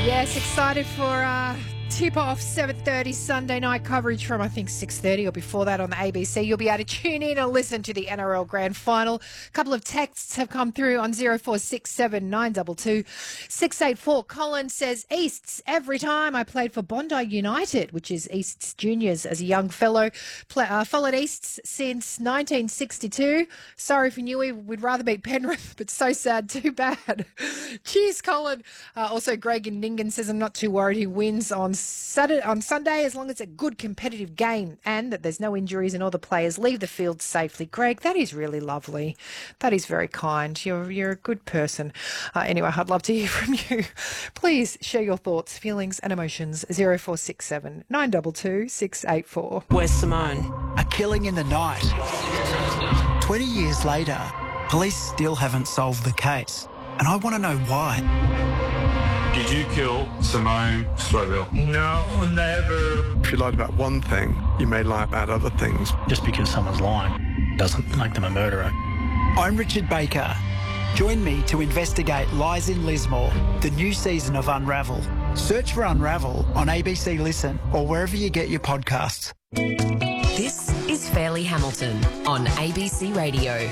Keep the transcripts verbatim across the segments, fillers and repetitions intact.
Yes, excited for uh, tip-off seven thirty Sunday night coverage from, I think, six thirty or before that on the A B C. You'll be able to tune in and listen to the N R L Grand Final. A couple of texts have come through on zero four six seven nine two two six eight four. Colin says, Easts, every time I played for Bondi United, which is Easts Juniors as a young fellow. Play, uh, followed Easts since nineteen sixty-two. Sorry for Newey, we'd rather beat Penrith, but so sad, too bad. Cheers, Colin. Uh, also, Greg in Ningen says, I'm not too worried he wins on Saturday, on Sunday, as long as it's a good competitive game and that there's no injuries and all the players leave the field safely. Greg, that is really lovely. That is very kind. You're you're a good person. Uh, anyway, I'd love to hear from you. Please share your thoughts, feelings and emotions. zero four six seven nine two two six eight four. Where's Simone? A killing in the night. twenty years later, police still haven't solved the case. And I want to know why. Did you kill Simone Slowell? No, never. If you lied about one thing, you may lie about other things. Just because someone's lying doesn't make them a murderer. I'm Richard Baker. Join me to investigate Lies in Lismore, the new season of Unravel. Search for Unravel on A B C Listen or wherever you get your podcasts. This is Fairleigh Hamilton on A B C Radio.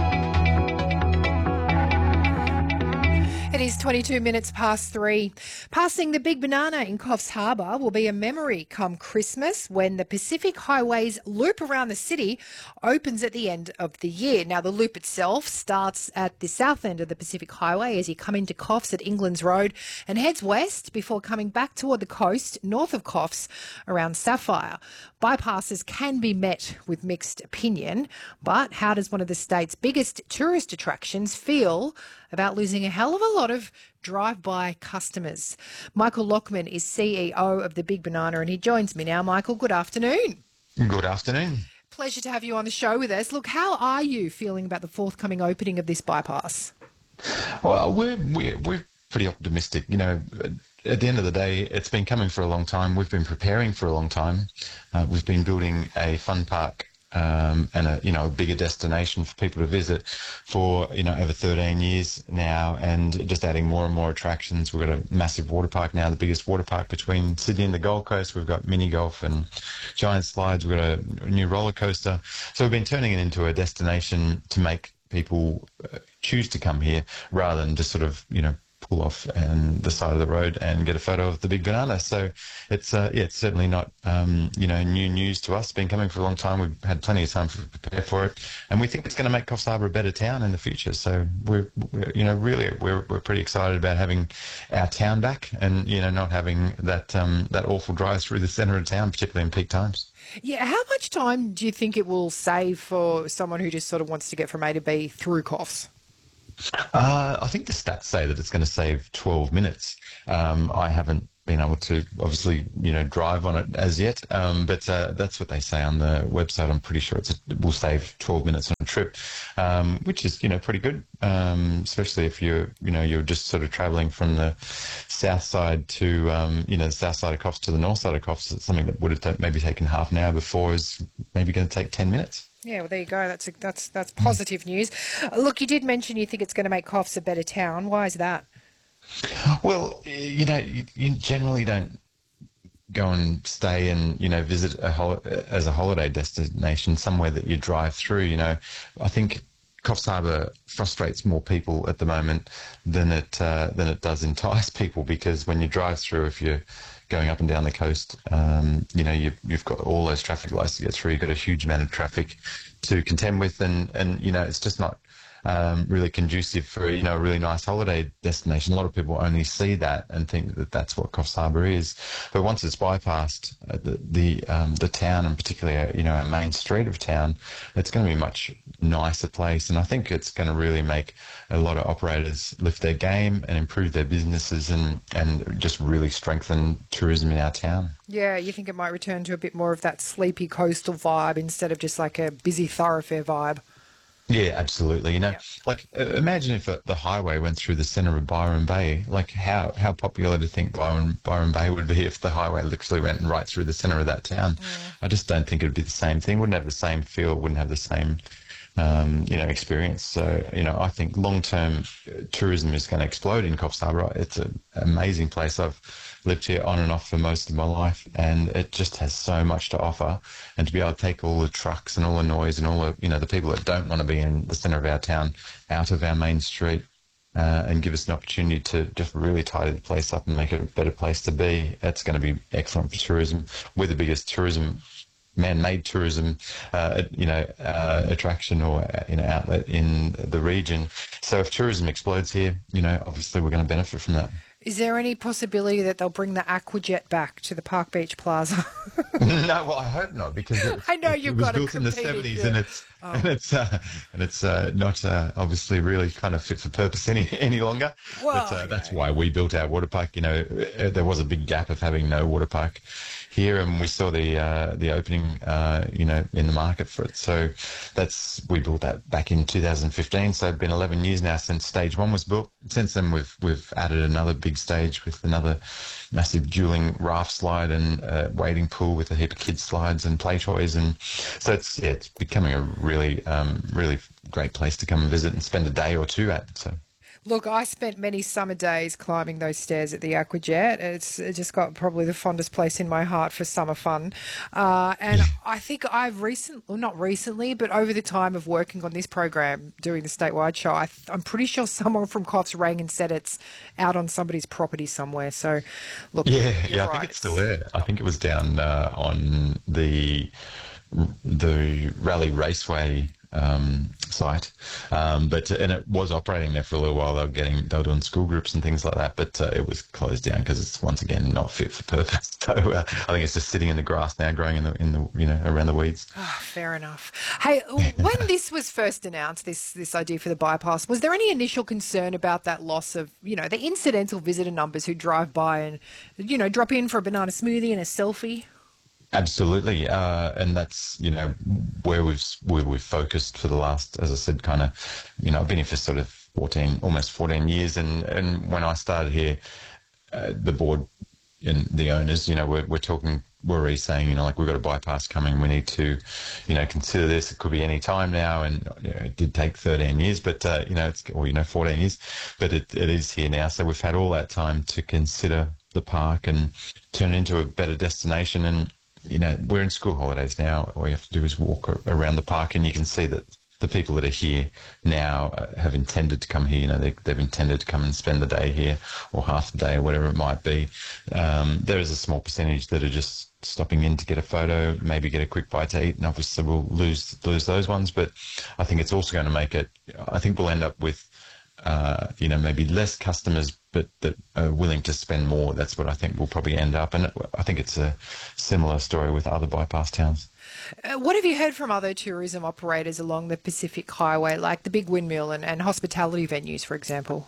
It is twenty-two minutes past three. Passing the Big Banana in Coffs Harbour will be a memory come Christmas when the Pacific Highway's loop around the city opens at the end of the year. Now, the loop itself starts at the south end of the Pacific Highway as you come into Coffs at England's Road and heads west before coming back toward the coast north of Coffs around Sapphire. Bypasses can be met with mixed opinion, but how does one of the state's biggest tourist attractions feel about losing a hell of a lot of drive-by customers? Michael Lockman is C E O of the Big Banana and he joins me now. Michael, good afternoon. Good afternoon. Pleasure to have you on the show with us. Look, how are you feeling about the forthcoming opening of this bypass? Well, we're, we're, we're pretty optimistic. You know, at the end of the day, it's been coming for a long time. We've been preparing for a long time. Uh, we've been building a fun park Um, and a you know a bigger destination for people to visit for you know over thirteen years now, and just adding more and more attractions. We've got a massive water park now, the biggest water park between Sydney and the Gold Coast. We've got mini golf and giant slides. We've got a new roller coaster. So we've been turning it into a destination to make people uh, choose to come here rather than just sort of you know pull off and the side of the road and get a photo of the Big Banana. So it's uh, yeah, it's certainly not um, you know new news to us. It's been coming for a long time. We've had plenty of time to prepare for it, and we think it's going to make Coffs Harbour a better town in the future. So we're, we're you know really we're we're pretty excited about having our town back, and you know not having that um, that awful drive through the centre of town, particularly in peak times. Yeah, how much time do you think it will save for someone who just sort of wants to get from A to B through Coffs? Uh, I think the stats say that it's going to save twelve minutes. Um, I haven't been able to obviously, you know, drive on it as yet, um, but uh, that's what they say on the website. I'm pretty sure it's a, it will save twelve minutes on a trip, um, which is, you know, pretty good, um, especially if you're, you know, you're just sort of travelling from the south side to, um, you know, the south side of Coffs to the north side of Coffs. It's something that would have t- maybe taken half an hour before is maybe going to take ten minutes. Yeah, well, there you go. That's a, that's that's positive news. Uh, look, you did mention you think it's going to make Coffs a better town. Why is that? Well, you know, you, you generally don't go and stay and, you know, visit a hol- as a holiday destination somewhere that you drive through. You know, I think Coffs Harbour frustrates more people at the moment than it uh, than it does entice people, because when you drive through, if you're going up and down the coast, um, you know, you, you've got all those traffic lights to get through. You've got a huge amount of traffic to contend with, and, and you know, it's just not um, really conducive for, you know, a really nice holiday destination. A lot of people only see that and think that that's what Coffs Harbour is. But once it's bypassed, uh, the the, um, the town, and particularly, uh, you know, our main street of town, it's going to be a much nicer place. And I think it's going to really make a lot of operators lift their game and improve their businesses, and, and just really strengthen tourism in our town. Yeah, you think it might return to a bit more of that sleepy coastal vibe instead of just like a busy thoroughfare vibe? Yeah, absolutely. You know, yeah. like uh, imagine if uh, the highway went through the centre of Byron Bay. Like how, how popular do you think Byron, Byron Bay would be if the highway literally went right through the centre of that town? Yeah. I just don't think it would be the same thing. Wouldn't have the same feel, wouldn't have the same um, you know, experience. So, you know, I think long-term tourism is going to explode in Coffs Harbour. It's an amazing place. I've lived here on and off for most of my life, and it just has so much to offer. And to be able to take all the trucks and all the noise and all the, you know, the people that don't want to be in the centre of our town out of our main street, uh, and give us an opportunity to just really tidy the place up and make it a better place to be, it's going to be excellent for tourism. We're the biggest tourism man-made tourism, uh, you know, uh, attraction or, you know, outlet in the region. So if tourism explodes here, you know, obviously we're going to benefit from that. Is there any possibility that they'll bring the Aquajet back to the Park Beach Plaza? No, well, I hope not, because it, I know it, you've it was got built to in the compete, seventies, yeah. and it's Oh. and it's uh, and it's uh, not uh, obviously really kind of fit for purpose any any longer. Well, but uh, that's okay. why we built our water park. You know, uh, there was a big gap of having no water park here, and we saw the uh, the opening, uh, you know, in the market for it. So that's we built that back in two thousand fifteen. So it's been eleven years now since stage one was built. Since then, we've we've added another big stage with another massive dueling raft slide and a wading pool with a heap of kids slides and play toys, and so it's yeah, it's becoming a really um, really great place to come and visit and spend a day or two at. So. Look, I spent many summer days climbing those stairs at the Aquajet. It's it just got probably the fondest place in my heart for summer fun. Uh, and Yeah. I think I've recently, well, not recently, but over the time of working on this program, doing the statewide show, I th- I'm pretty sure someone from Coffs rang and said it's out on somebody's property somewhere. So, look, Yeah, you're yeah, I right. think it's still there. I think it was down uh, on the the Raleigh Raceway um, site, um, but and it was operating there for a little while. They were getting, they were doing school groups and things like that, but uh, it was closed down because it's once again not fit for purpose. So uh, I think it's just sitting in the grass now, growing in the in the you know around the weeds. Ah, fair enough. Hey, when this was first announced, this this idea for the bypass, was there any initial concern about that loss of, you know, the incidental visitor numbers who drive by and, you know, drop in for a banana smoothie and a selfie? Absolutely, uh, and that's you know where we've where we've focused for the last, as I said, kind of, you know, I've been here for sort of fourteen, almost fourteen years, and and when I started here, uh, the board and the owners, you know, we're we're talking, we're already saying, you know, like we've got a bypass coming, we need to, you know, consider this. It could be any time now, and you know, it did take thirteen years, but uh, you know, it's or you know, fourteen years, but it it is here now. So we've had all that time to consider the park and turn it into a better destination. And you know, we're in school holidays now. All you have to do is walk around the park, and you can see that the people that are here now uh, have intended to come here. You know, they, they've intended to come and spend the day here, or half the day, or whatever it might be. Um, there is a small percentage that are just stopping in to get a photo, maybe get a quick bite to eat, and obviously we'll lose lose those ones. But I think it's also going to make it. I think we'll end up with, uh, you know, maybe less customers, but that are willing to spend more. That's what I think we'll probably end up. And I think it's a similar story with other bypass towns. Uh, what have you heard from other tourism operators along the Pacific Highway, like the Big Windmill and, and hospitality venues, for example?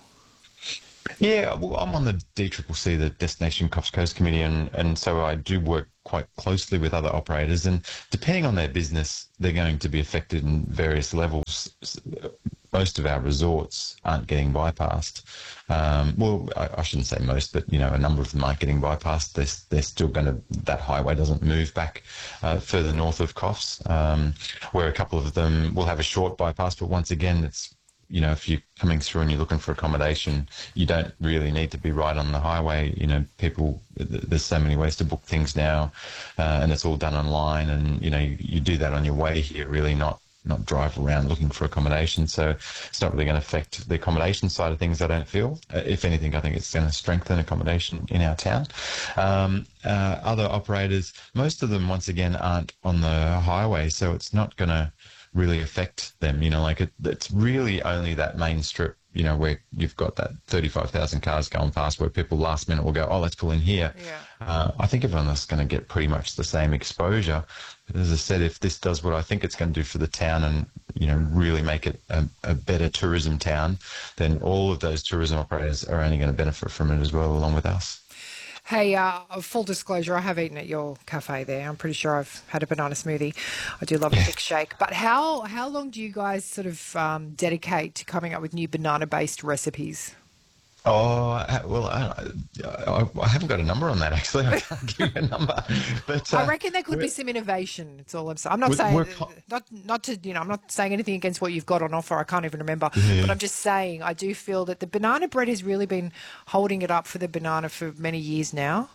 Yeah, well, I'm on the D C C C, the Destination Coffs Coast Committee, and, and so I do work quite closely with other operators, and depending on their business, they're going to be affected in various levels. Most of our resorts aren't getting bypassed. Um, well, I, I shouldn't say most, but, you know, a number of them aren't getting bypassed. They're, they're still going to, that highway doesn't move back uh, further north of Coffs, um, where a couple of them will have a short bypass, but once again, it's, you know, if you're coming through and you're looking for accommodation, you don't really need to be right on the highway. You know, people, there's so many ways to book things now, uh, and it's all done online. And, you know, you, you do that on your way here, really, not not drive around looking for accommodation. So it's not really going to affect the accommodation side of things, I don't feel. Uh, if anything, I think it's going to strengthen accommodation in our town. Um, uh, other operators, most of them, once again, aren't on the highway, so it's not going to really affect them. You know, like it, it's really only that main strip, you know, where you've got that thirty-five thousand cars going past, where people last minute will go, oh, let's pull in here. Yeah. Uh, I think everyone is going to get pretty much the same exposure. But as I said, if this does what I think it's going to do for the town and, you know, really make it a, a better tourism town, then all of those tourism operators are only going to benefit from it as well, along with us. Hey, uh, full disclosure, I have eaten at your cafe there. I'm pretty sure I've had a banana smoothie. I do love a thick shake. But how how long do you guys sort of um, dedicate to coming up with new banana-based recipes? Oh, I- well, I, I, I haven't got a number on that, actually. I can't give you a number. But uh, I reckon there could be we're- some innovation. It's all I'm saying. I'm not We're- saying we're co- not not to you know. I'm not saying anything against what you've got on offer. I can't even remember. Yeah. But I'm just saying I do feel that the banana bread has really been holding it up for the banana for many years now.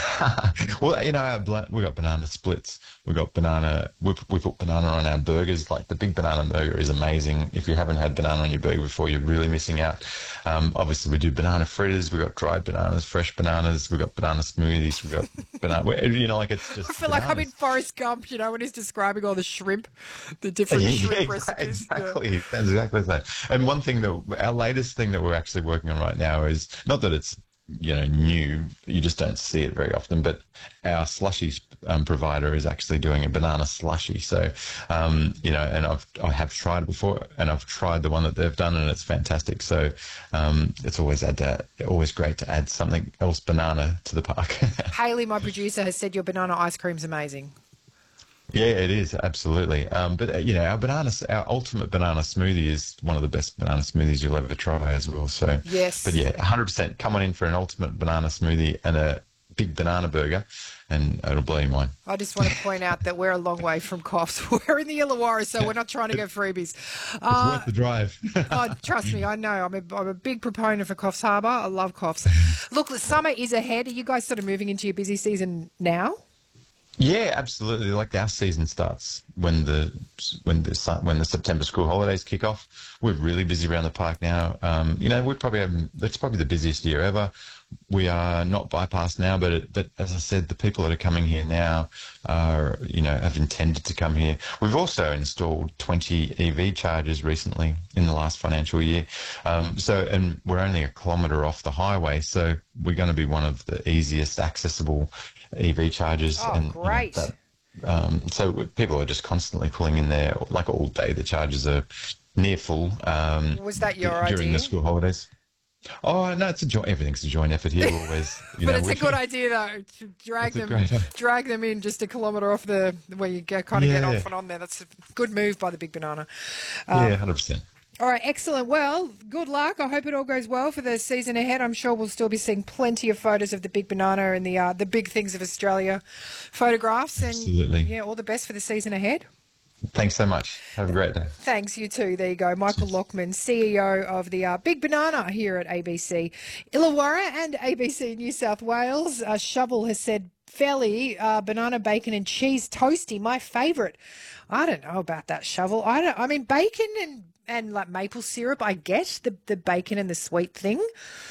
well, you know, our bla- we got banana splits. We got banana. We, we put banana on our burgers. Like the big banana burger is amazing. If you haven't had banana on your burger before, you're really missing out. Um, obviously, we do banana fritters. We got dried bananas, fresh bananas. We got banana smoothies. We got banana. we- You know, like it's just. I feel like I'm in bananas. Forrest Gump, you know, when he's describing all the shrimp, the different Yeah, shrimp yeah, recipes. Yeah. exactly. That's exactly that. And one thing that our latest thing that we're actually working on right now is not that it's you know new, you just don't see it very often, but our slushy um, provider is actually doing a banana slushy. So um, you know, and I've I have tried it before, and I've tried the one that they've done, and it's fantastic. So um, it's always add uh, always great to add something else banana to the park. Haley, my producer, has said your banana ice cream's amazing. Yeah, it is absolutely. Um, but uh, you know, our banana, our ultimate banana smoothie is one of the best banana smoothies you'll ever try as well. So Yes. but yeah, one hundred percent. Come on in for an ultimate banana smoothie and a big banana burger, and it'll blow your mind. I just want to point out that we're a long way from Coffs. We're in the Illawarra, so we're not trying to go freebies. It's Uh, worth the drive. oh, trust me, I know. I'm a, I'm a big proponent for Coffs Harbour. I love Coffs. Look, the summer is ahead. Are you guys sort of moving into your busy season now? Yeah, absolutely. Like our season starts when the when the su- when the September school holidays kick off. We're really busy around the park now. Um, you know, we probably have it's probably the busiest year ever. We are not bypassed now, but it, but as I said, the people that are coming here now are you know have intended to come here. We've also installed twenty E V chargers recently in the last financial year. Um, so and we're only a kilometre off the highway, so we're going to be one of the easiest accessible E V chargers. Oh, and, you know, great. that- um, so people are just constantly pulling in there, like all day. The chargers are near full. Um, Was that your during idea? the school holidays? Oh no, it's a joint. Everything's a joint effort here. Always, you But know, it's a we- good idea though to drag It's a them, great idea. drag them in just a kilometre off the where you get, kind of get Yeah. off and on there. That's a good move by the Big Banana. yeah, hundred percent. All right, excellent. Well, good luck. I hope it all goes well for the season ahead. I'm sure we'll still be seeing plenty of photos of the Big Banana and the uh, the big things of Australia photographs. And Absolutely. yeah, all the best for the season ahead. Thanks so much. Have a great day. Thanks, you too. There you go. Michael Lockman, C E O of the uh, Big Banana here at A B C Illawarra and A B C New South Wales. Uh, Shovel has said, Fairly, uh, banana, bacon and cheese toasty, my favourite. I don't know about that, Shovel. I don't. I mean, bacon and, and like maple syrup, I get the, the bacon and the sweet thing.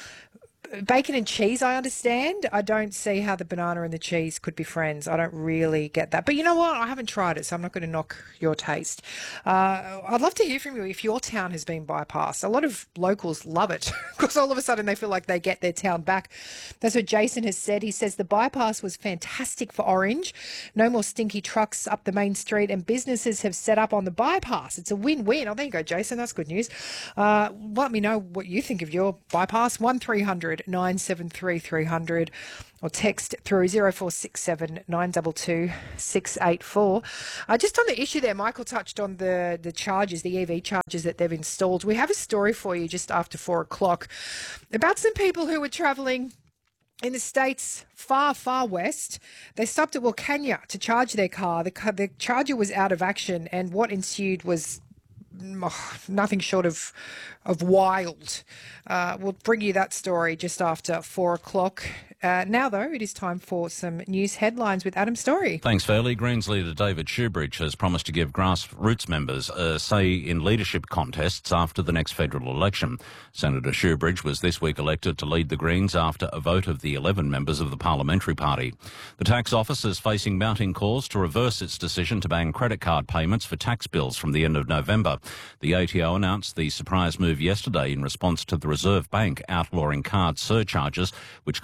Bacon and cheese, I understand. I don't see how the banana and the cheese could be friends. I don't really get that. But you know what? I haven't tried it, so I'm not going to knock your taste. Uh, I'd love to hear from you if your town has been bypassed. A lot of locals love it because all of a sudden they feel like they get their town back. That's what Jason has said. He says the bypass was fantastic for Orange. No more stinky trucks up the main street, and businesses have set up on the bypass. It's a win-win. Oh, there you go, Jason. That's good news. Uh, let me know what you think of your bypass. one three hundred nine seven three three hundred or text through zero four six seven nine two two six eight four. Uh, just on the issue there, Michael touched on the, the chargers, the E V chargers that they've installed. We have a story for you just after four o'clock about some people who were travelling in the states far, far west. They stopped at Wilcannia to charge their car. The, car. the charger was out of action, and what ensued was oh, nothing short of of wild. Uh, we'll bring you that story just after four o'clock. Uh, now, though, it is time for some news headlines with Adam Story. Thanks, Fairley. Greens leader David Shoebridge has promised to give grassroots members a say in leadership contests after the next federal election. Senator Shoebridge was this week elected to lead the Greens after a vote of the eleven members of the parliamentary party. The tax office is facing mounting calls to reverse its decision to ban credit card payments for tax bills from the end of November. The A T O announced the surprise move yesterday in response to the Reserve Bank outlawing card surcharges, which cost Australia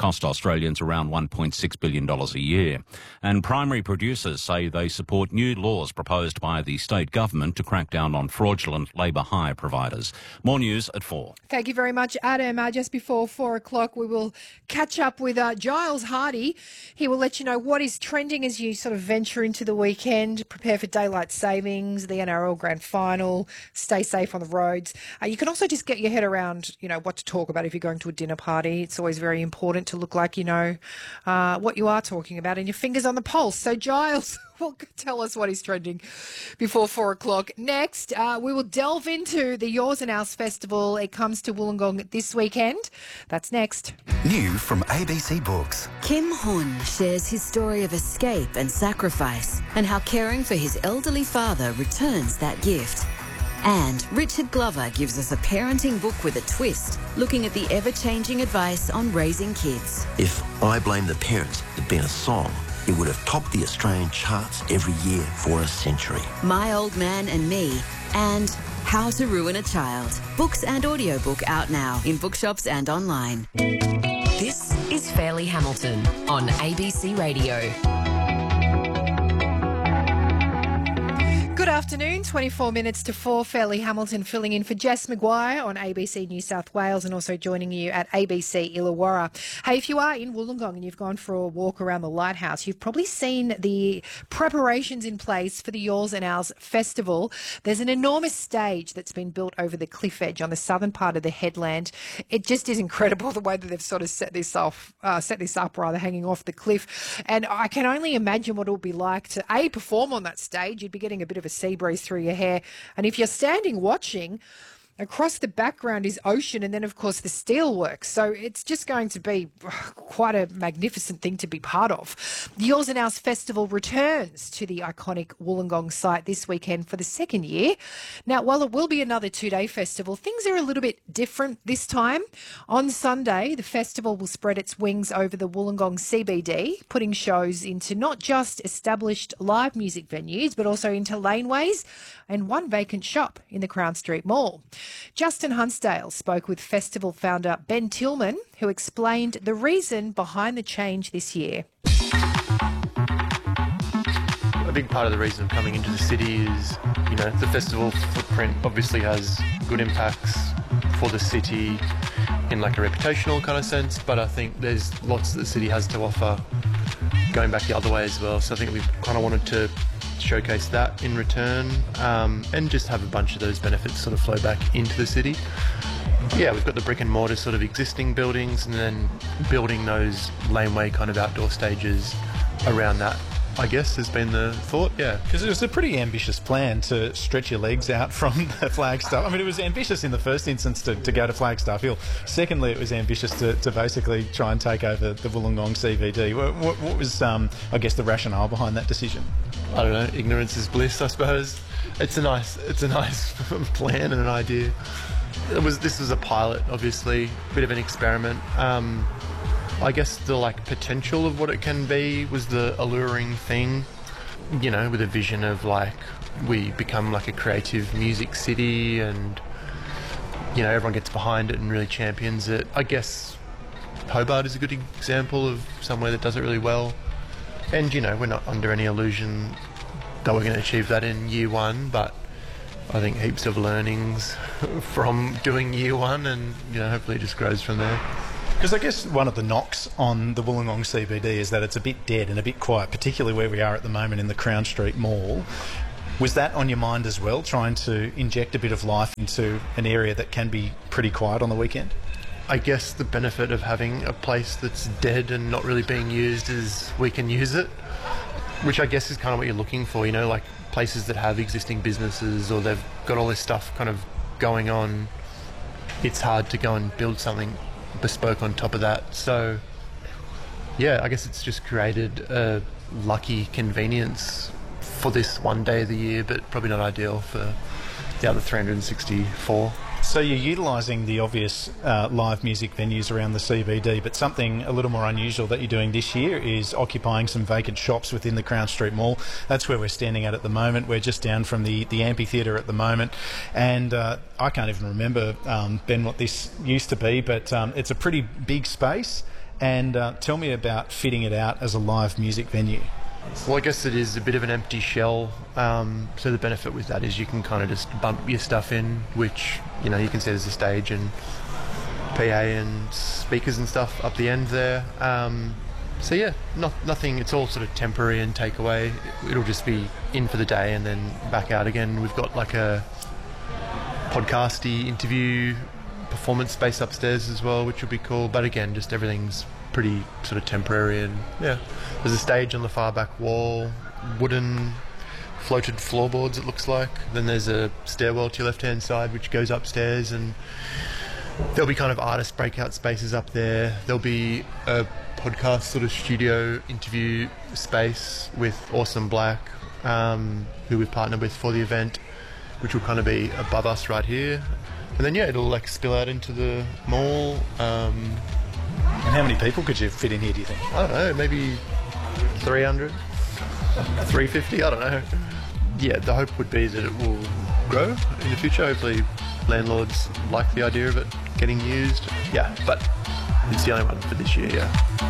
Australians around one point six billion dollars a year. And primary producers say they support new laws proposed by the state government to crack down on fraudulent labour hire providers. More news at four. Thank you very much, Adam. Uh, just before four o'clock, we will catch up with uh, Giles Hardy. He will let you know what is trending as you sort of venture into the weekend, prepare for daylight savings, the N R L Grand Final, stay safe on the roads. Uh, you can also just get your head around, you know, what to talk about if you're going to a dinner party. It's always very important to look like you know uh, what you are talking about and your fingers on the pulse. So Giles will tell us what is trending before four o'clock. Next, uh, we will delve into the Yours and Ours Festival. It comes to Wollongong this weekend. That's next. New from A B C Books. Kim Hun shares his story of escape and sacrifice and how caring for his elderly father returns that gift. And Richard Glover gives us a parenting book with a twist, looking at the ever-changing advice on raising kids. If I Blame the Parents had been a song, it would have topped the Australian charts every year for a century. My Old Man and Me, and How to Ruin a Child. Books and audiobook out now in bookshops and online. This is Fairleigh Hamilton on A B C Radio. Good afternoon, twenty-four minutes to four. Fairleigh Hamilton filling in for Jess Maguire on A B C New South Wales and also joining you at A B C Illawarra. Hey, if you are in Wollongong and you've gone for a walk around the lighthouse, you've probably seen the preparations in place for the Yours and Ours Festival. There's an enormous stage that's been built over the cliff edge on the southern part of the headland. It just is incredible the way that they've sort of set this off, uh, set this up rather, hanging off the cliff. And I can only imagine what it would be like to, A, perform on that stage. You'd be getting a bit of a sea breeze through your hair. And if you're standing watching, across the background is ocean and then, of course, the steelworks. So it's just going to be quite a magnificent thing to be part of. The Yours and Ours Festival returns to the iconic Wollongong site this weekend for the second year. Now, while it will be another two-day festival, things are a little bit different this time. On Sunday, the festival will spread its wings over the Wollongong C B D, putting shows into not just established live music venues, but also into laneways and one vacant shop in the Crown Street Mall. Justin Hunsdale spoke with festival founder Ben Tillman, who explained the reason behind the change this year. A big part of the reason of coming into the city is, you know, the festival footprint obviously has good impacts for the city in like a reputational kind of sense, but I think there's lots that the city has to offer going back the other way as well. So I think we've kind of wanted to showcase that in return, um, and just have a bunch of those benefits sort of flow back into the city. Yeah, we've got the brick and mortar sort of existing buildings and then building those laneway kind of outdoor stages around that, I guess, has been the thought, yeah. Because it was a pretty ambitious plan to stretch your legs out from the Flagstaff. I mean, it was ambitious in the first instance to, to go to Flagstaff Hill. Secondly, it was ambitious to, to basically try and take over the Wollongong C B D. What, what, what was, um, I guess, the rationale behind that decision? I don't know, ignorance is bliss, I suppose. It's a nice, it's a nice plan and an idea. It was, this was a pilot, obviously, a bit of an experiment. Um, I guess the like potential of what it can be was the alluring thing, you know, with a vision of like we become like a creative music city and, you know, everyone gets behind it and really champions it. I guess Hobart is a good example of somewhere that does it really well. And, you know, we're not under any illusion that we're going to achieve that in year one, but I think heaps of learnings from doing year one and, you know, hopefully it just grows from there. Because I guess one of the knocks on the Wollongong C B D is that it's a bit dead and a bit quiet, particularly where we are at the moment in the Crown Street Mall. Was that on your mind as well, trying to inject a bit of life into an area that can be pretty quiet on the weekend? I guess the benefit of having a place that's dead and not really being used is we can use it, which I guess is kind of what you're looking for, you know, like places that have existing businesses or they've got all this stuff kind of going on. It's hard to go and build something bespoke on top of that. So yeah, I guess it's just created a lucky convenience for this one day of the year, but probably not ideal for the other three hundred sixty-four. So you're utilising the obvious uh, live music venues around the C B D, but something a little more unusual that you're doing this year is occupying some vacant shops within the Crown Street Mall. That's where we're standing at at the moment. We're just down from the, the amphitheatre at the moment, and uh, I can't even remember, um, Ben, what this used to be, but um, it's a pretty big space. And uh, tell me about fitting it out as a live music venue. Well, I guess it is a bit of an empty shell. Um, so the benefit with that is you can kind of just bump your stuff in, which, you know, you can see there's a stage and P A and speakers and stuff up the end there. Um, so yeah, not, nothing, it's all sort of temporary and takeaway. It'll just be in for the day and then back out again. We've got like a podcasty interview performance space upstairs as well, which will be cool. But again, just everything's pretty sort of temporary. And yeah, there's a stage on the far back wall, wooden floated floorboards it looks like. Then there's a stairwell to your left hand side which goes upstairs, and there'll be kind of artist breakout spaces up there. There'll be a podcast sort of studio interview space with Awesome Black, um, who we've partnered with for the event, which will kind of be above us right here. And then yeah, it'll like spill out into the mall. Um, and how many people could you fit in here, do you think? I don't know, maybe three hundred, three fifty, I don't know. Yeah, the hope would be that it will grow in the future. Hopefully landlords like the idea of it getting used. Yeah, but it's the only one for this year, yeah.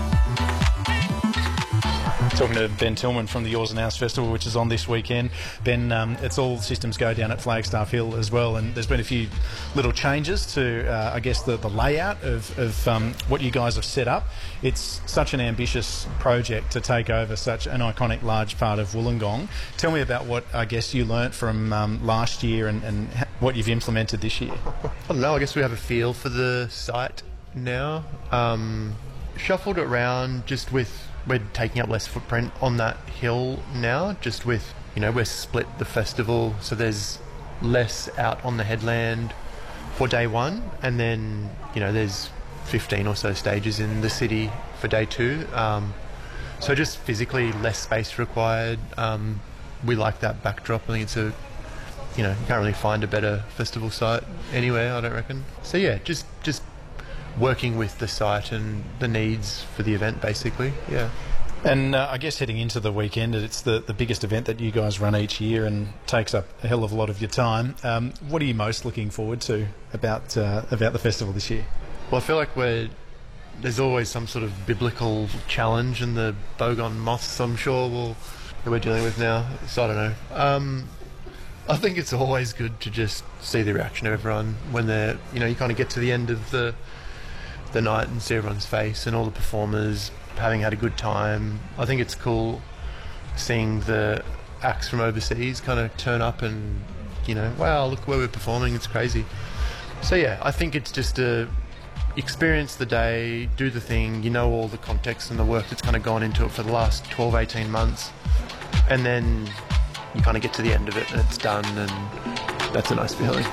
Talking to Ben Tillman from the Yours and Ours Festival, which is on this weekend. Ben, um, it's all systems go down at Flagstaff Hill as well, and there's been a few little changes to, uh, I guess, the, the layout of, of um, what you guys have set up. It's such an ambitious project to take over such an iconic large part of Wollongong. Tell me about what, I guess, you learnt from um, last year and, and what you've implemented this year. I don't know, I guess we have a feel for the site now. Um, shuffled it around just with... We're taking up less footprint on that hill now, just with, you know, we're split the festival, so there's less out on the headland for day one, and then, you know, there's fifteen or so stages in the city for day two. Um, so just physically less space required. Um, we like that backdrop. I think it's a, you know, you can't really find a better festival site anywhere, I don't reckon. So yeah, just just working with the site and the needs for the event, basically, yeah. And uh, I guess heading into the weekend, it's the, the biggest event that you guys run each year and takes up a hell of a lot of your time. Um, what are you most looking forward to about uh, about the festival this year? Well, I feel like we're there's always some sort of biblical challenge in the Bogon moths, I'm sure, we'll, that we're dealing with now. So I don't know. Um, I think it's always good to just see the reaction of everyone when they're, you know, you kind of get to the end of the the night and see everyone's face and all the performers having had a good time. I think it's cool seeing the acts from overseas kind of turn up and, you know, wow, look where we're performing, it's crazy. So yeah, I think it's just to experience the day, do the thing, you know, all the context and the work that's kind of gone into it for the last twelve, eighteen months, and then you kind of get to the end of it and it's done, and that's a nice feeling.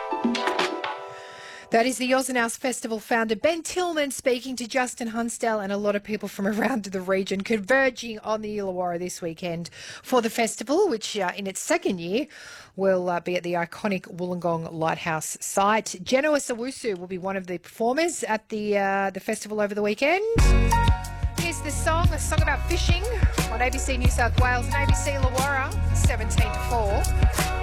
That is the Yours and Ours Festival founder Ben Tillman speaking to Justin Hunsdale and a lot of people from around the region converging on the Illawarra this weekend for the festival, which uh, in its second year will uh, be at the iconic Wollongong Lighthouse site. Genoa Sawusu will be one of the performers at the uh, the festival over the weekend. Here's the song, a song about fishing on A B C New South Wales and A B C Illawarra, seventeen to four.